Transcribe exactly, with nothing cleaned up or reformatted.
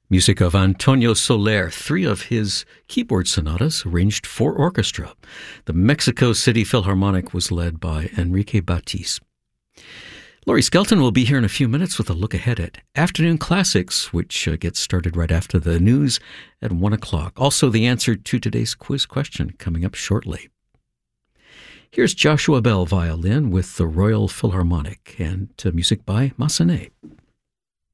Music of Antonio Soler, three of his keyboard sonatas arranged for orchestra. The Mexico City Philharmonic was led by Enrique Batiz. Laurie Skelton will be here in a few minutes with a look ahead at Afternoon Classics, which uh, gets started right after the news at one o'clock. Also, the answer to today's quiz question coming up shortly. Here's Joshua Bell violin with the Royal Philharmonic and uh, music by Massenet.